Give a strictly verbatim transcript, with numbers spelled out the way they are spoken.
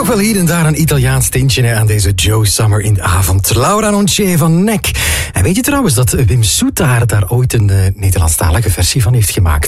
toch wel hier en daar een Italiaans tintje aan deze Joe Summer in de avond. Laura Noncier van Nek. En weet je trouwens dat Wim Soetaar daar ooit een uh, Nederlandstalige versie van heeft gemaakt?